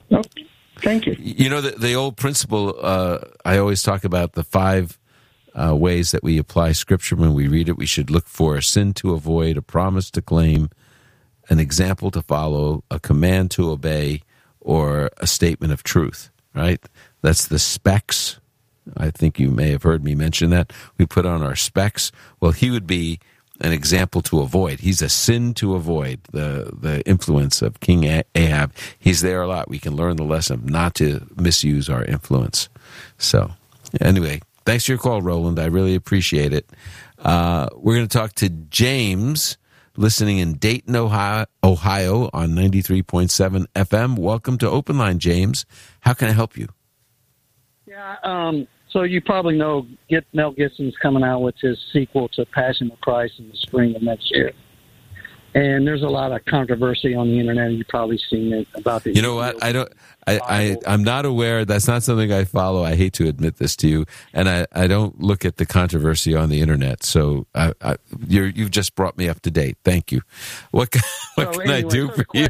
Oh, thank you. You know, the old principle, I always talk about the 5 ways that we apply Scripture when we read it. We should look for a sin to avoid, a promise to claim, an example to follow, a command to obey, or a statement of truth, right? That's the specs. I think you may have heard me mention that. We put on our specs. Well, he would be an example to avoid. He's a sin to avoid, the influence of King Ahab. He's there a lot. We can learn the lesson of not to misuse our influence. So, anyway, thanks for your call, Roland. I really appreciate it. We're going to talk to James, listening in Dayton, Ohio on 93.7 FM. Welcome to Open Line, James. How can I help you? Yeah, so you probably know Mel Gibson's coming out with his sequel to Passion of Christ in the spring of next year. And there's a lot of controversy on the internet. You've probably seen it about the. You know what? I'm not aware. That's not something I follow. I hate to admit this to you, and I don't look at the controversy on the internet. So you've just brought me up to date. Thank you. What can I do for you?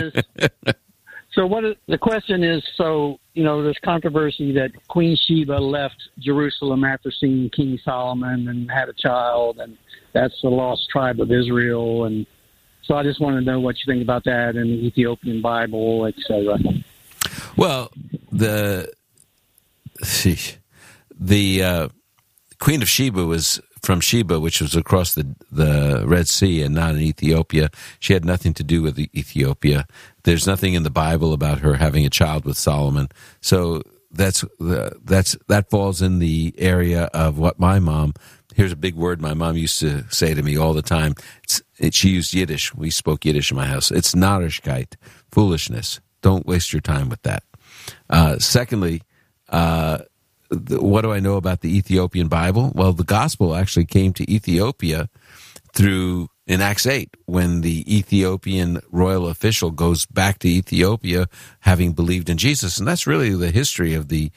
The question is, there's controversy that Queen Sheba left Jerusalem after seeing King Solomon and had a child, and that's the lost tribe of Israel. And so I just want to know what you think about that and the Ethiopian Bible, etc. Well, the Queen of Sheba was from Sheba, which was across the Red Sea and not in Ethiopia. She had nothing to do with Ethiopia. There's nothing in the Bible about her having a child with Solomon. So that falls in the area of what my mom. Here's a big word my mom used to say to me all the time. She used Yiddish. We spoke Yiddish in my house. It's narishkeit, foolishness. Don't waste your time with that. Secondly, what do I know about the Ethiopian Bible? Well, the gospel actually came to Ethiopia in Acts 8, when the Ethiopian royal official goes back to Ethiopia having believed in Jesus. And that's really the history of the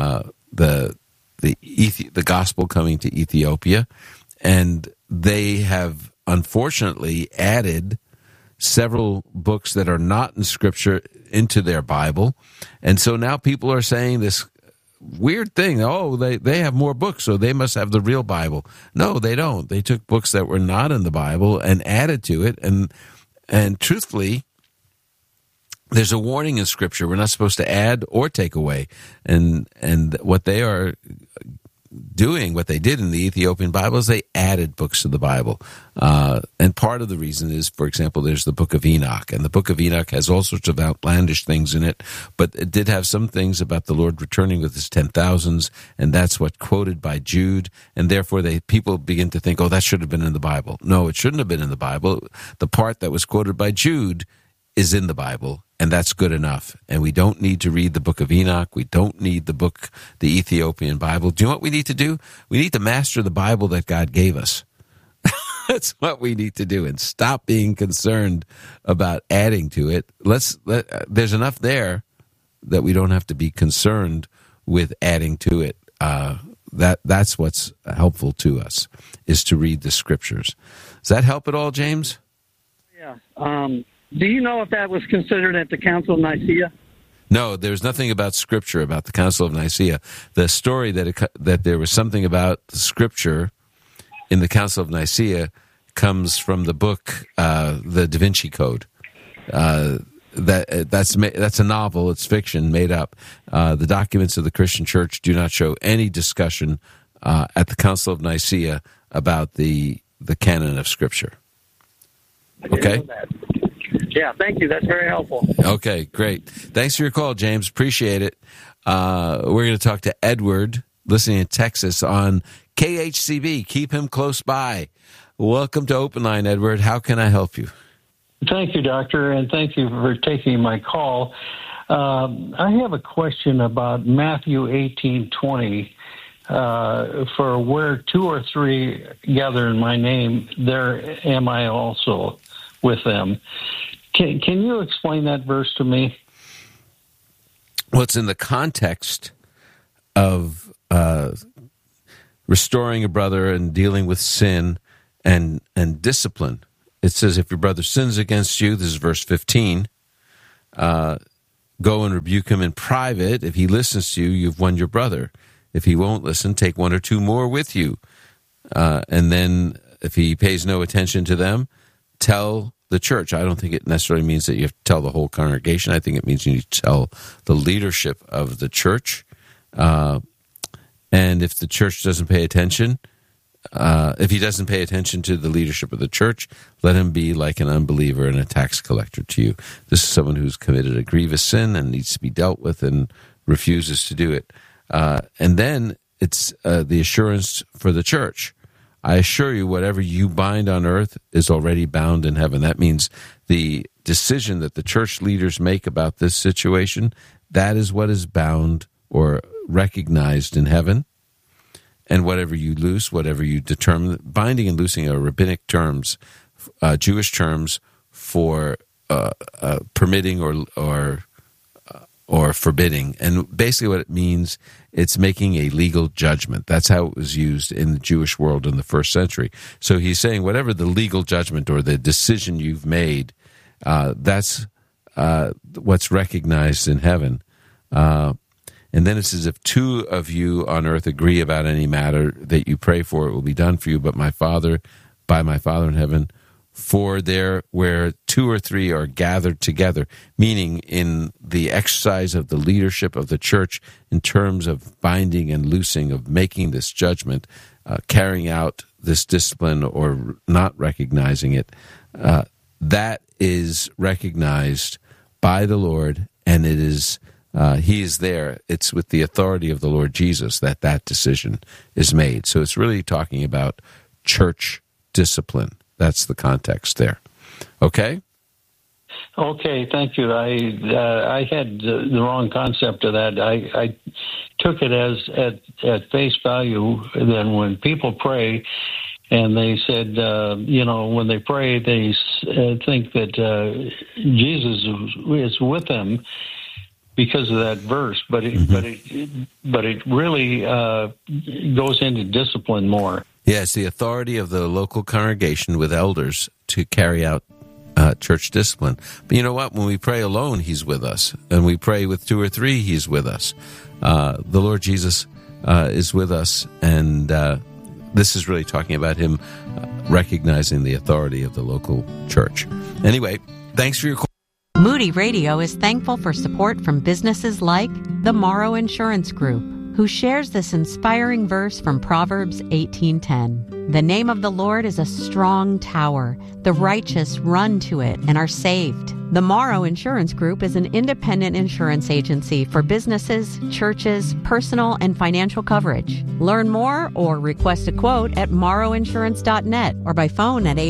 gospel coming to Ethiopia. And they have unfortunately added several books that are not in Scripture into their Bible. And so now people are saying this weird thing. Oh, they have more books, so they must have the real Bible. No, they don't. They took books that were not in the Bible and added to it. And truthfully, there's a warning in Scripture. We're not supposed to add or take away. And what they are doing, what they did in the Ethiopian Bible, is they added books to the Bible. And part of the reason is, for example, there's the Book of Enoch. And the Book of Enoch has all sorts of outlandish things in it, but it did have some things about the Lord returning with his 10,000s, and that's what quoted by Jude. And therefore, people begin to think, oh, that should have been in the Bible. No, it shouldn't have been in the Bible. The part that was quoted by Jude is in the Bible, and that's good enough. And we don't need to read the Book of Enoch. We don't need the Ethiopian Bible. Do you know what we need to do? We need to master the Bible that God gave us. That's what we need to do, and stop being concerned about adding to it. There's enough there that we don't have to be concerned with adding to it. That's what's helpful to us, is to read the Scriptures. Does that help at all, James? Yeah. Do you know if that was considered at the Council of Nicaea? No, there's nothing about Scripture about the Council of Nicaea. The story that there was something about Scripture in the Council of Nicaea comes from the book, the Da Vinci Code. That's a novel. It's fiction made up. The documents of the Christian Church do not show any discussion at the Council of Nicaea about the canon of Scripture. Okay? Yeah, thank you. That's very helpful. Okay, great. Thanks for your call, James. Appreciate it. We're going to talk to Edward, listening in Texas on KHCB. Keep him close by. Welcome to Open Line, Edward. How can I help you? Thank you, Doctor, and thank you for taking my call. I have a question about Matthew 18:20. For where 2 or 3 gather in my name, there am I also with them. Can you explain that verse to me? Well, it's in the context of restoring a brother and dealing with sin and discipline. It says, if your brother sins against you, this is verse 15, go and rebuke him in private. If he listens to you, you've won your brother. If he won't listen, take one or two more with you. And then if he pays no attention to them, tell the church. I don't think it necessarily means that you have to tell the whole congregation. I think it means you need to tell the leadership of the church. And if the church doesn't pay attention, if he doesn't pay attention to the leadership of the church, let him be like an unbeliever and a tax collector to you. This is someone who's committed a grievous sin and needs to be dealt with and refuses to do it. And then it's the assurance for the church. I assure you, whatever you bind on earth is already bound in heaven. That means the decision that the church leaders make about this situation, that is what is bound or recognized in heaven. And whatever you loose, whatever you determine, binding and loosing are rabbinic terms, Jewish terms for permitting or forbidding. And basically what it means, it's making a legal judgment. That's how it was used in the Jewish world in the first century. So he's saying whatever the legal judgment or the decision you've made, that's what's recognized in heaven. And then it says, if two of you on earth agree about any matter that you pray for, it will be done for you. But by my Father in heaven, for there where two or three are gathered together, meaning in the exercise of the leadership of the church in terms of binding and loosing, of making this judgment, carrying out this discipline or not recognizing it, that is recognized by the Lord, and it is he is there. It's with the authority of the Lord Jesus that decision is made. So it's really talking about church discipline. That's the context there. Okay? Okay, thank you. I had the wrong concept of that. I took it as at face value. Then when people pray, and they said, when they pray, they think that Jesus is with them because of that verse. But it really goes into discipline more. Yes, the authority of the local congregation with elders to carry out church discipline. But you know what? When we pray alone, he's with us. And we pray with two or three, he's with us. The Lord Jesus is with us. And this is really talking about him recognizing the authority of the local church. Anyway, thanks for your call. Moody Radio is thankful for support from businesses like the Morrow Insurance Group, who shares this inspiring verse from Proverbs 18:10. The name of the Lord is a strong tower. The righteous run to it and are saved. The Morrow Insurance Group is an independent insurance agency for businesses, churches, personal and financial coverage. Learn more or request a quote at morrowinsurance.net or by phone at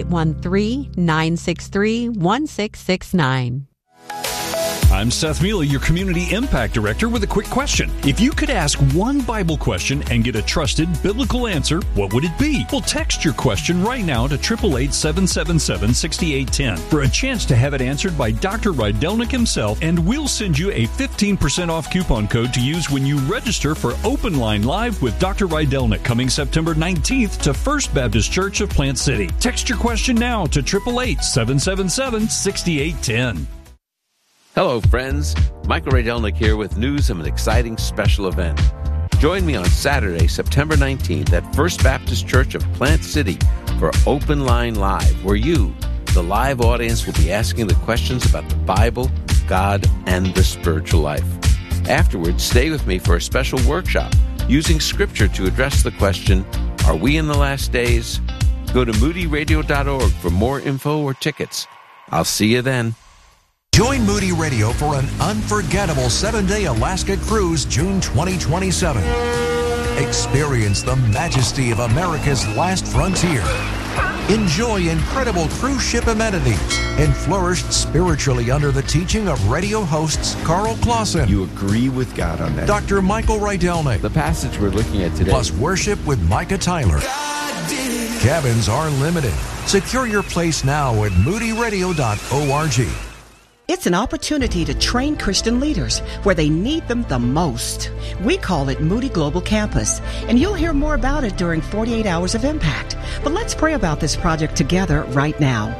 813-963-1669. I'm Seth Mealy, your Community Impact Director, with a quick question. If you could ask one Bible question and get a trusted biblical answer, what would it be? Well, text your question right now to 888-777-6810 for a chance to have it answered by Dr. Rydelnik himself, and we'll send you a 15% off coupon code to use when you register for Open Line Live with Dr. Rydelnik coming September 19th to First Baptist Church of Plant City. Text your question now to 888-777-6810. Hello, friends. Michael Rydelnik here with news of an exciting special event. Join me on Saturday, September 19th at First Baptist Church of Plant City for Open Line Live, where you, the live audience, will be asking the questions about the Bible, God, and the spiritual life. Afterwards, stay with me for a special workshop using Scripture to address the question, are we in the last days? Go to moodyradio.org for more info or tickets. I'll see you then. Join Moody Radio for an unforgettable 7-day Alaska cruise, June 2027. Experience the majesty of America's last frontier. Enjoy incredible cruise ship amenities and flourish spiritually under the teaching of radio hosts Carl Clausen. You agree with God on that. Dr. Michael Rydelnik. The passage we're looking at today. Plus worship with Micah Tyler. Cabins are limited. Secure your place now at moodyradio.org. It's an opportunity to train Christian leaders where they need them the most. We call it Moody Global Campus, and you'll hear more about it during 48 Hours of Impact. But let's pray about this project together right now.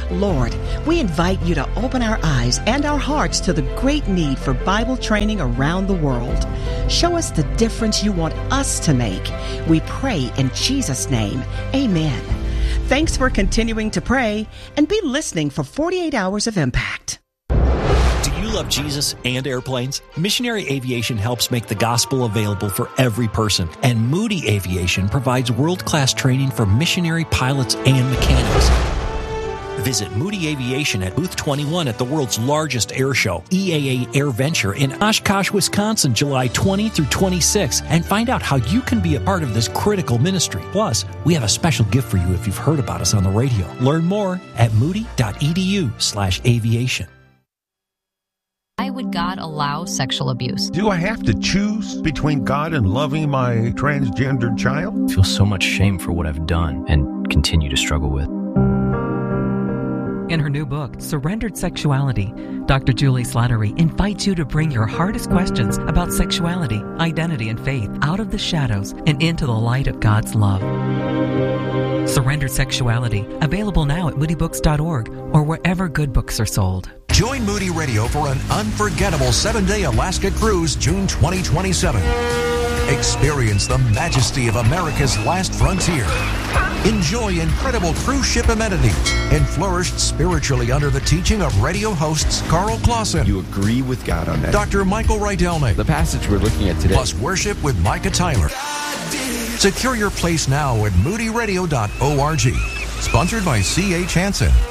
Lord, we invite you to open our eyes and our hearts to the great need for Bible training around the world. Show us the difference you want us to make. We pray in Jesus' name. Amen. Thanks for continuing to pray, and be listening for 48 Hours of Impact. Do you love Jesus and airplanes? Missionary Aviation helps make the gospel available for every person, and Moody Aviation provides world-class training for missionary pilots and mechanics. Visit Moody Aviation at Booth 21 at the world's largest air show, EAA AirVenture in Oshkosh, Wisconsin, July 20 through 26, and find out how you can be a part of this critical ministry. Plus, we have a special gift for you if you've heard about us on the radio. Learn more at moody.edu/aviation. Why would God allow sexual abuse? Do I have to choose between God and loving my transgendered child? I feel so much shame for what I've done and continue to struggle with. In her new book, Surrendered Sexuality, Dr. Julie Slattery invites you to bring your hardest questions about sexuality, identity, and faith out of the shadows and into the light of God's love. Surrendered Sexuality, available now at moodybooks.org or wherever good books are sold. Join Moody Radio for an unforgettable 7-day Alaska cruise, June 2027. Experience the majesty of America's last frontier. Enjoy incredible cruise ship amenities and flourish spiritually under the teaching of radio hosts Carl Clausen. You agree with God on that? Dr. Michael Rydelnik. The passage we're looking at today. Plus worship with Micah Tyler. Secure your place now at moodyradio.org. Sponsored by C.H. Hansen.